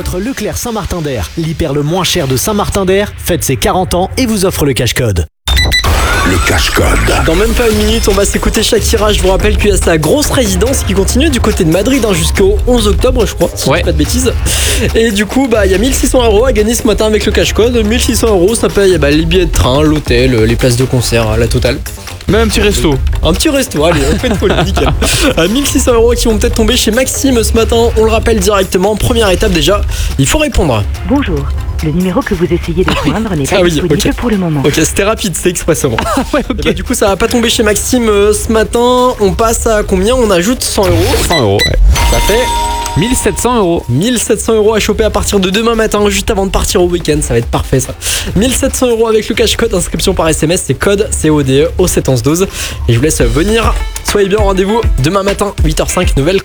Votre Leclerc Saint-Martin-d'Air, l'hyper le moins cher de Saint-Martin-d'Air, fête ses 40 ans et vous offre le cash-code. Le cash-code. Dans même pas une minute, on va s'écouter Shakira. Je vous rappelle qu'il y a sa grosse résidence qui continue du côté de Madrid jusqu'au 11 octobre, je crois, si je dis pas de bêtises. Et du coup, il y a 1600 € à gagner ce matin avec le cash-code. 1600 €, ça paye les billets de train, l'hôtel, les places de concert, la totale. Même un petit resto. Un petit resto, allez, on fait une folie, nickel. 1600 € qui vont peut-être tomber chez Maxime ce matin. On le rappelle directement. Première étape déjà, il faut répondre. Bonjour, le numéro que vous essayez de joindre n'est pas disponible pour le moment. Ok, c'était rapide, c'est expressément. Du coup, ça va pas tomber chez Maxime ce matin. On passe à combien? On ajoute 100 €. 100 €, ouais. Ça fait 1700 €. 1700 € à choper à partir de demain matin, juste avant de partir au week-end. Ça va être parfait ça. 1700 € avec le cash code. Inscription par SMS, c'est code CODE au 71112. Et je vous laisse venir. Soyez bien au rendez-vous demain matin, 8h05, nouvelle